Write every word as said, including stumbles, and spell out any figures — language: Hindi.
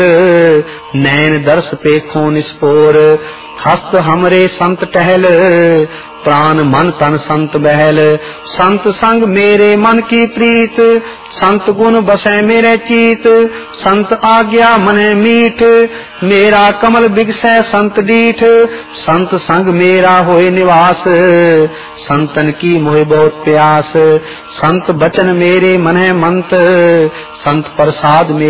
नैन दर्श पेखो निस्पोर, हस्त हमरे संत टहल, प्राण मन तन संत बहल। संत संग मेरे मन की प्रीत, संत गुण बसै मेरे चीत। संत आज्ञा मने मीठ, मेरा कमल बिगसै संत डीठ। संत संग मेरा होए निवास, संतन की मोहे बहुत प्यास। संत बचन मेरे मने मंत, संत प्रसाद में